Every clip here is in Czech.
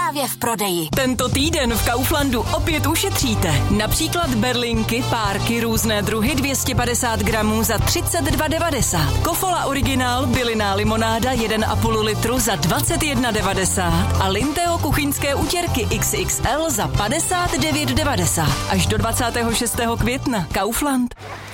právě v prodeji. Tento týden v Kauflandu opět ušetříte. Například berlinky, párky, různé druhy 250 gramů za 32,90. Kofola originál bylinná limonáda 1,5 litru za 21,90. A Linteo kuchyňské utěrky XXL za 59,90. Až do 26. května. Kaufland.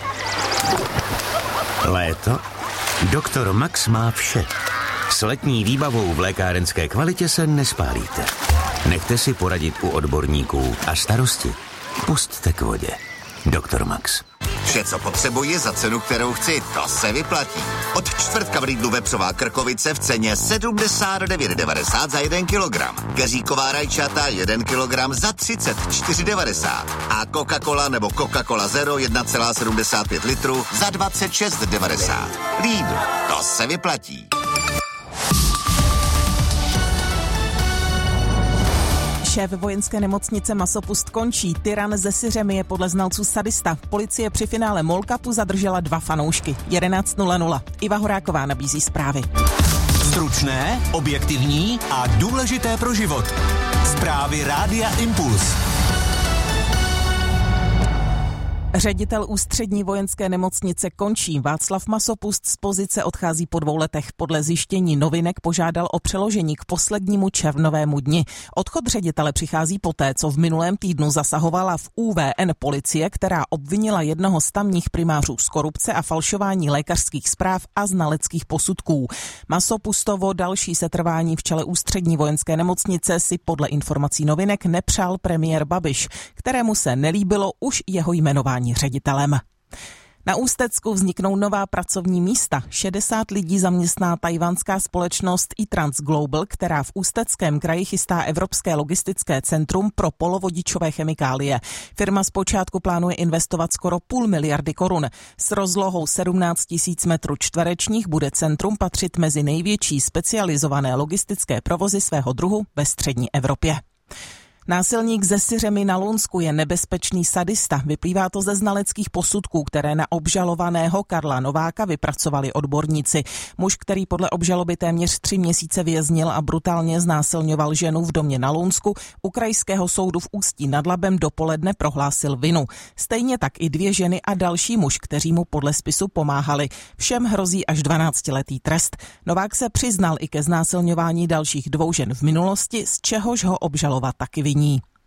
Léto? Doktor Max má vše. S letní výbavou v lékárenské kvalitě se nespálíte. Nechte si poradit u odborníků a starosti pusťte k vodě. Doktor Max. Vše, co potřebuji za cenu, kterou chci, to se vyplatí. Od čtvrtka v Lidlu vepřová krkovice v ceně 79,90 za 1 kilogram. Keříková rajčata 1 kilogram za 34,90. A Coca-Cola nebo Coca-Cola Zero 1,75 litru za 26,90. Lidl, to se vyplatí. Šéf vojenské nemocnice Masopust končí. Tyran ze Syřemi je podle znalců sadista. Policie při finále Molkapu zadržela 2 fanoušky. 11:00. Iva Horáková nabízí zprávy. Stručné, objektivní a důležité pro život. Zprávy Rádia Impuls. Ředitel ústřední vojenské nemocnice končí. Václav Masopust z pozice odchází po 2 letech. Podle zjištění Novinek požádal o přeložení k poslednímu červnovému dni. Odchod ředitele přichází poté, co v minulém týdnu zasahovala v ÚVN policie, která obvinila jednoho z tamních primářů z korupce a falšování lékařských zpráv a znaleckých posudků. Masopustovo další setrvání v čele ústřední vojenské nemocnice si podle informací Novinek nepřál premiér Babiš, kterému se nelíbilo už jeho jmenování ředitelem. Na Ústecku vzniknou nová pracovní místa. 60 lidí zaměstná tajvanská společnost eTrans Global, která v Ústeckém kraji chystá Evropské logistické centrum pro polovodičové chemikálie. Firma zpočátku plánuje investovat skoro 0,5 miliardy korun. S rozlohou 17 000 metrů čtverečních bude centrum patřit mezi největší specializované logistické provozy svého druhu ve střední Evropě. Násilník ze Syřemi na Lounsku je nebezpečný sadista. Vyplývá to ze znaleckých posudků, které na obžalovaného Karla Nováka vypracovali odborníci. Muž, který podle obžaloby téměř 3 měsíce věznil a brutálně znásilňoval ženu v domě na Lounsku, u krajského soudu v Ústí nad Labem dopoledne prohlásil vinu. Stejně tak i 2 ženy a další muž, kteří mu podle spisu pomáhali. Všem hrozí až 12letý trest. Novák se přiznal i ke znásilňování dalších 2 žen v minulosti, z čehož ho obžaloba taky viní.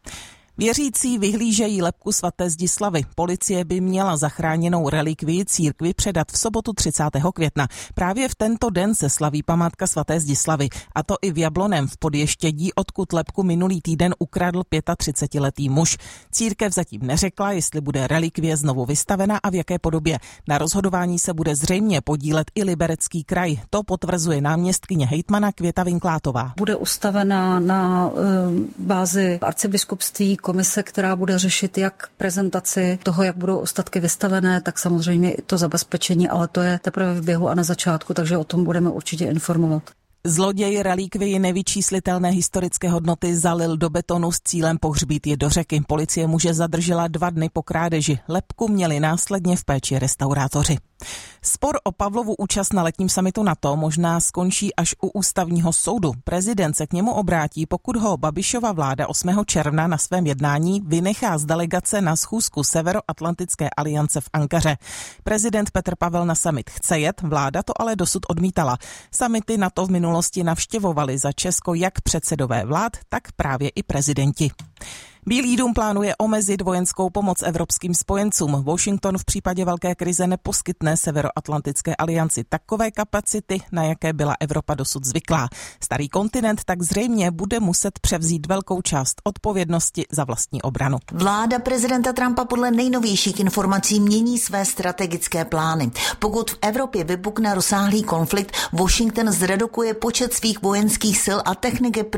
Věřící vyhlížejí lebku svaté Zdislavy. Policie by měla zachráněnou relikvii církvi předat v sobotu 30. května. Právě v tento den se slaví památka svaté Zdislavy, a to i v Jabloném v Podještědí, odkud lebku minulý týden ukradl 35letý muž. Církev zatím neřekla, jestli bude relikvie znovu vystavena a v jaké podobě. Na rozhodování se bude zřejmě podílet i Liberecký kraj. To potvrzuje náměstkyně hejtmana Květa Vinklátová. Bude ustavena na bázi arcibiskupství komise, která bude řešit jak prezentaci toho, jak budou ostatky vystavené, tak samozřejmě i to zabezpečení, ale to je teprve v běhu a na začátku, takže o tom budeme určitě informovat. Zloděj relikvii nevyčíslitelné historické hodnoty zalil do betonu s cílem pohřbít je do řeky. Policie muže zadržela 2 dny po krádeži. Lebku měli následně v péči restaurátoři. Spor o Pavlovu účast na letním summitu NATO možná skončí až u ústavního soudu. Prezident se k němu obrátí, pokud ho Babišova vláda 8. června na svém jednání vynechá z delegace na schůzku Severoatlantické aliance v Ankaře. Prezident Petr Pavel na summit chce jet, vláda to ale dosud odmítala. Summity NATO v minulosti navštěvovali za Česko jak předsedové vlád, tak právě i prezidenti. Bílý dům plánuje omezit vojenskou pomoc evropským spojencům. Washington v případě velké krize neposkytne Severoatlantické alianci takové kapacity, na jaké byla Evropa dosud zvyklá. Starý kontinent tak zřejmě bude muset převzít velkou část odpovědnosti za vlastní obranu. Vláda prezidenta Trumpa podle nejnovějších informací mění své strategické plány. Pokud v Evropě vypukne rozsáhlý konflikt, Washington zredukuje počet svých vojenských sil a techniky